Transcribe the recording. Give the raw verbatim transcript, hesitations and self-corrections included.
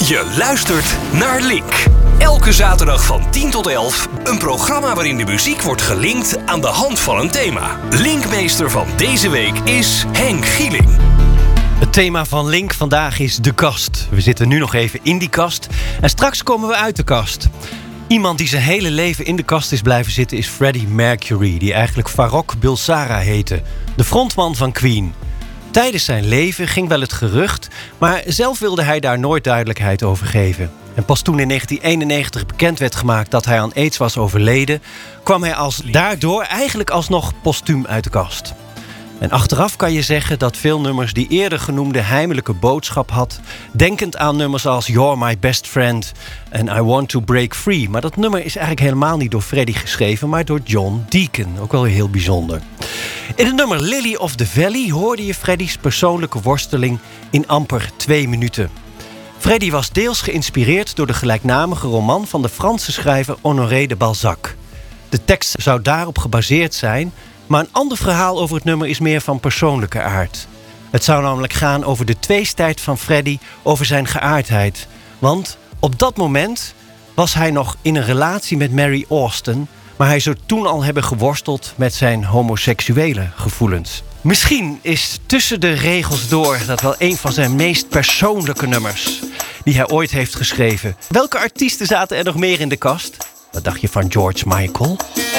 Je luistert naar Link. Elke zaterdag van tien tot elf. Een programma waarin de muziek wordt gelinkt aan de hand van een thema. Linkmeester van deze week is Henk Gieling. Het thema van Link vandaag is de kast. We zitten nu nog even in die kast en straks komen we uit de kast. Iemand die zijn hele leven in de kast is blijven zitten is Freddie Mercury, die eigenlijk Farrokh Bulsara heette, de frontman van Queen. Tijdens zijn leven ging wel het gerucht, maar zelf wilde hij daar nooit duidelijkheid over geven. En pas toen in negentien eenennegentig bekend werd gemaakt dat hij aan AIDS was overleden, kwam hij als daardoor eigenlijk alsnog postuum uit de kast. En achteraf kan je zeggen dat veel nummers die eerder genoemde heimelijke boodschap had, denkend aan nummers als You're My Best Friend en I Want To Break Free. Maar dat nummer is eigenlijk helemaal niet door Freddie geschreven, maar door John Deacon. Ook wel heel bijzonder. In het nummer Lily of the Valley hoorde je Freddie's persoonlijke worsteling in amper twee minuten. Freddie was deels geïnspireerd door de gelijknamige roman van de Franse schrijver Honoré de Balzac. De tekst zou daarop gebaseerd zijn, maar een ander verhaal over het nummer is meer van persoonlijke aard. Het zou namelijk gaan over de tweestrijd van Freddie over zijn geaardheid. Want op dat moment was hij nog in een relatie met Mary Austin, maar hij zou toen al hebben geworsteld met zijn homoseksuele gevoelens. Misschien is Tussen de Regels Door dat wel een van zijn meest persoonlijke nummers die hij ooit heeft geschreven. Welke artiesten zaten er nog meer in de kast? Wat dacht je van George Michael?